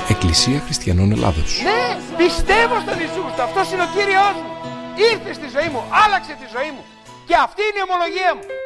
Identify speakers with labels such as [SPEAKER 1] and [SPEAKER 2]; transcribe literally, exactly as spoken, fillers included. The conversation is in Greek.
[SPEAKER 1] Εκκλησία Χριστιανών Ελλάδος.
[SPEAKER 2] Ναι, πιστεύω στον Ιησού Χριστό. Αυτός είναι ο Κύριος μου. Ήρθε στη ζωή μου, άλλαξε τη ζωή μου. Και αυτή είναι η ομολογία μου.